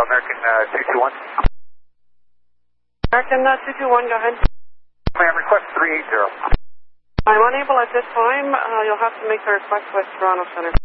American 221. American 221, go ahead. Ma'am, request 380. I'm unable at this time. You'll have to make the request with Toronto Center.